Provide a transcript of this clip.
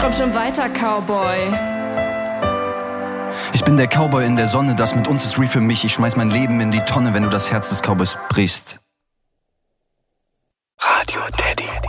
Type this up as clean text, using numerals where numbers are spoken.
Träum schon weiter, Cowboy. Ich bin der Cowboy in der Sonne, das mit uns ist real für mich. Ich schmeiß mein Leben in die Tonne, wenn du das Herz des Cowboys brichst. Radio Teddy.